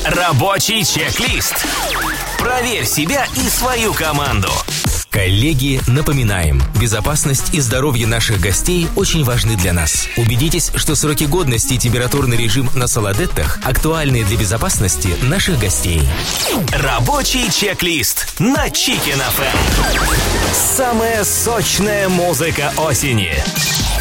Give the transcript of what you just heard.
Рабочий чек-лист. Проверь себя и свою команду. Коллеги, напоминаем, безопасность и здоровье наших гостей очень важны для нас. Убедитесь, что сроки годности и температурный режим на Солодеттах актуальны для безопасности наших гостей. Рабочий чек-лист на Chicken FM. Самая сочная музыка осени.